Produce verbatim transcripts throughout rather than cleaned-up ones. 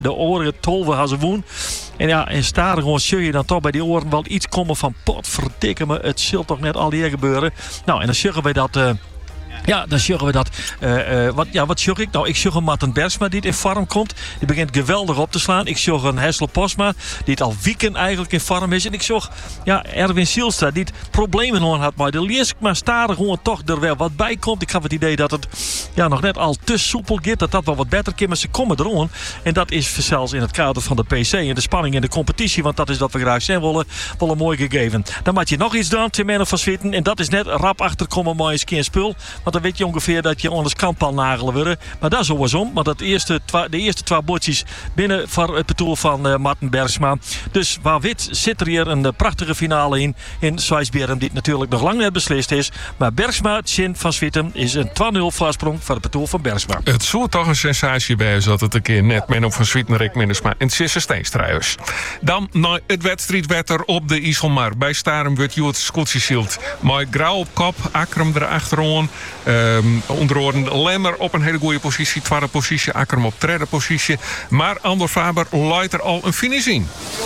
De oren tolven had ze woen. En ja, in Staren gewoon zul je dan toch bij die oren wel iets komen van potverdikke me. Het zult toch net al die gebeuren. Nou, en dan zeggen wij dat... Uh, Ja, dan zeggen we dat. Uh, uh, wat, ja, wat zeg ik? Nou, ik zeg een Marten Bergsma die in vorm komt. Die begint geweldig op te slaan. Ik zeg een Hessel Posma die het al weken eigenlijk in vorm is. En ik zeg ja, Erwin Sielstra die het problemen had. Maar de lees ik maar Staren gewoon toch er wel wat bij komt. Ik heb het idee dat het ja, nog net al te soepel gaat. Dat dat wel wat beter kan. Maar ze komen erom. En dat is zelfs in het kader van de P C en de spanning in de competitie. Want dat is dat we graag zijn willen. Wel een mooi gegeven. Dan moet je nog iets doen. Tim Menno van Zwitten. En dat is net rap achterkomen maar eens keer spul. Want dan weet je ongeveer dat je anders kan nagelen worden. Maar dat is om. Maar dat eerste twa, de eerste twee botjes binnen voor het betoel van uh, Marten Bergsma. Dus waar wit zit er hier een uh, prachtige finale in. In Zwijsbergen die natuurlijk nog lang net beslist is. Maar Bergsma, Tjen van Zwitten is een twee nul voorsprong voor het betoel van Bergsma. Het zou toch een sensatie bij dat het een keer net men op van Zwitten, Rick Mindersma en Sisse Steenstruijers. Dan naar het wedstrijdwetter op de IJsselmar. Bij Staren wordt Joet Scotieshield. Maar grauw op kop, Akram erachteraan. Um, onder andere Lemmer op een hele goede positie, tweede positie, Akkerm op derde positie. Maar Andor Faber leidt er al een finish in.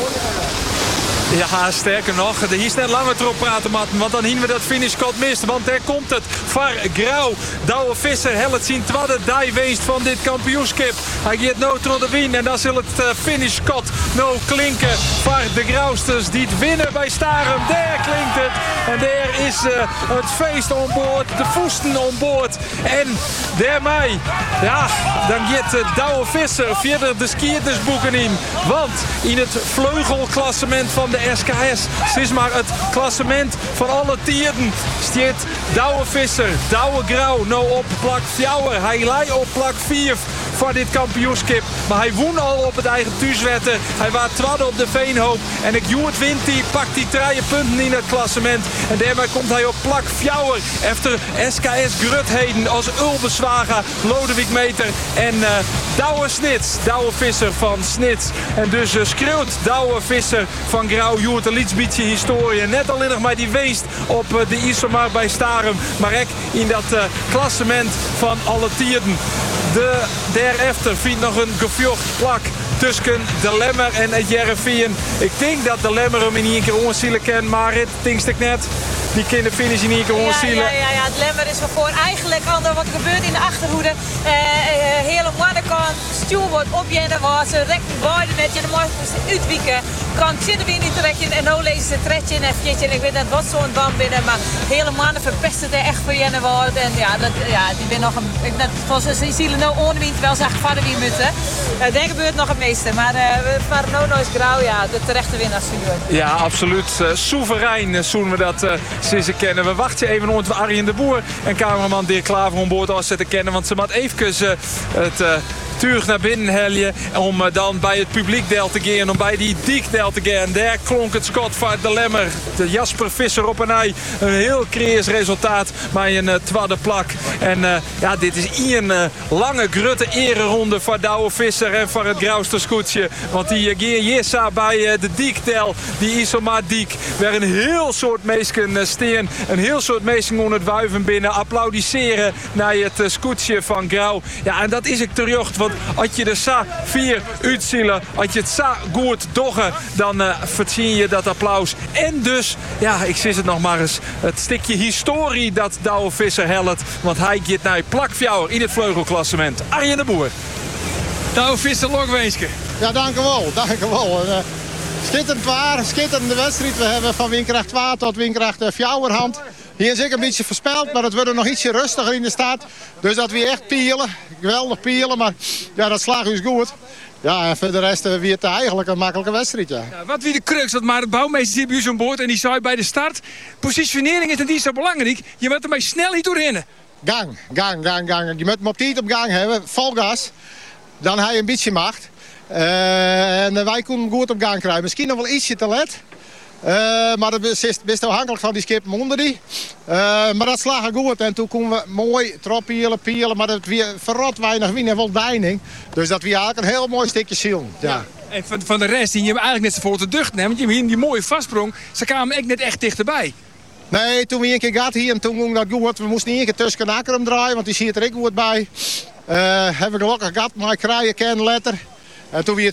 Ja, sterker nog, er is net langer erop praten, Matten, want dan zien we dat finishcode mist. Want daar komt het. Var Grauw, Douwe Visser, hel het zien tweede dijweest van dit kampioenschap. Hij gaat nou door de win en dan zal het uh, finishcode nou klinken. Var de Grauwsters die het winnen bij Staren. Daar klinkt het. En daar is uh, het feest on boord, de voesten on boord. En daarmee, ja, dan gaat uh, Douwe Visser verder de skietersboeken in. Want in het vleugelklassement van de de S K S. Het is maar het klassement van alle tierden. Stiet Douwe Visser, Douwe Grauw nou op plak vier. Hij leidt op plak vier voor dit kampioenschap. Maar hij won al op het eigen thuiswetter. Hij was tweede op de Veenhoop. En ik Joert wint hij, pakt die drie punten in het klassement. En daarmee komt hij op plak vier. Efter S K S Grutheden als Ulbeswaga, Lodewijk Meter en uh, Douwe Snits. Douwe Visser van Snits. En dus uh, schreeuwt Douwe Visser van Grauw Joert een lietsbietje historie. Net alleen nog maar die weest op uh, de IJsselmar bij Staren. Maar ook in dat uh, klassement van alle tierden. De Daarachter vindt nog een gevocht plak tussen de Lemmer en het Jereveen. Ik denk dat de Lemmer hem in één keer onzielen kent, maar het denk ik net. Die kunnen finish in één keer onzielen. Ja, ja, ja, ja, het Lemmer is voor eigenlijk ander wat er gebeurt in de achterhoede. Uh, uh, hele mannenkant, stuur wordt opjennen waar ze recht beide net je de morgen uitwieken. Kan zitten weer niet trekken en nou lezen ze tredje en fietje. Ik weet net wat zo'n bam binnen, maar hele mannen verpesten er echt voor jennen wordt. En ja, dat, ja, die ben nog een. Dat, volgens ze zielen nou onwien terwijl ze echt vader wie moeten. Uh, daar gebeurt nog het meeste, maar we uh, waren nou nooit grauw, ja, de terechte winnaars nu. Ja, absoluut. Uh, soeverein uh, zoen we dat. Uh, Ze kennen. We wachten even op Arjen de Boer en cameraman Dirk Klaver om boord als ze te kennen. Want ze moet even uh, het uh, tuig naar binnen heljen om uh, dan bij het publiek deel te gaan. Om bij die dik deel te gaan. Daar klonk het schot van de Lemmer. De Jasper Visser op een ei. Een heel creëers resultaat. Maar een uh, tweede plak. En uh, ja, dit is een uh, lange grutte ereronde voor Douwe Visser en voor het Grauwsterskoetsje. Want die uh, Geer Jessa bij uh, de diektel. Die IJsselmar diek. Waar een heel soort meesken uh, steen. Een heel soort meesken onder het wuiven binnen. Applaudisseren naar het uh, scootje van Grauw. Ja, en dat is ik terjocht. Want als je er sa vier uitzielen, als je het sa goed doggen, dan uh, verdien je dat applaus. En dus, ja, ik zie het nog maar eens, het stukje historie dat Douwe Visser helpt. Want hij gaat naar plak vier in het vleugelklassement. Arjen de Boer. Douwe Visser, Lokweeske. Ja, dank u wel. Dank u wel. Uh, schitterend waar, schitterende wedstrijd. We hebben van windkracht twee tot windkracht vier hand. Hier is ik een beetje voorspeld, maar het wordt nog ietsje rustiger in de stad. Dus dat we echt pielen. Geweldig pielen, maar ja, dat slag is goed. Ja, en voor de rest uh, wie het eigenlijk een makkelijke wedstrijd, ja. Ja, wat wie de crux, dat maar de bouwmeester hier bij u aan boord en die zei bij de start. Positionering is niet zo belangrijk. Je moet ermee snel niet doorheen. Gang, gang, gang, gang. Je moet hem op tijd op gang hebben, vol gas. Dan heb je een beetje macht. Uh, en wij kunnen hem goed op gang krijgen. Misschien nog wel ietsje te let. Uh, maar dat is best afhankelijk van die skip onder die. Uh, maar dat slagen goed. En toen konden we mooi trop pielen, pielen. Maar dat weer verrot weinig winnen en wel deining. Dus dat we eigenlijk een heel mooi stukje ziel. Ja. Ja. En van, van de rest, die je eigenlijk net zo voor te ducht neemt. Want je hier die mooie vastsprong. Ze kwamen echt net echt dichterbij. Nee, toen we een keer gehad hier en toen ging dat goed. We moesten één keer tussen Akkerum draaien, want die ziet er ook goed bij. Uh, hebben we gelukkig gehad, maar ik krijg een letter. En toen wie